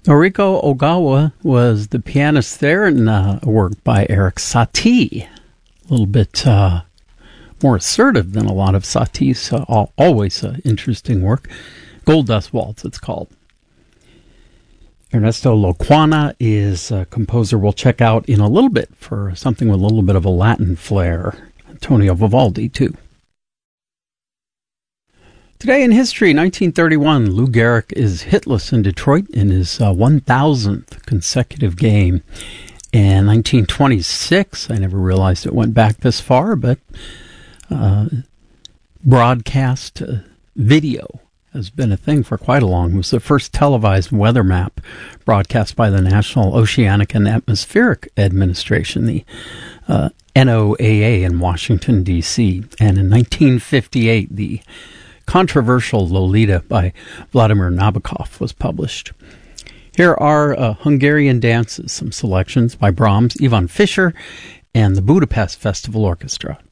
Noriko Ogawa was the pianist there, and a work by Erik Satie. A little bit more assertive than a lot of Satie's always interesting work. Gold Dust Waltz, it's called. Ernesto Loquana is a composer we'll check out in a little bit for something with a little bit of a Latin flair. Antonio Vivaldi, too. Today in history, 1931, Lou Gehrig is hitless in Detroit in his 1,000th consecutive game. And 1926, I never realized it went back this far, but broadcast video has been a thing for quite a long time. It was the first televised weather map broadcast by the National Oceanic and Atmospheric Administration, the NOAA in Washington, D.C. And in 1958, the controversial Lolita by Vladimir Nabokov was published. Here are Hungarian dances, some selections by Brahms, Ivan Fischer, and the Budapest Festival Orchestra.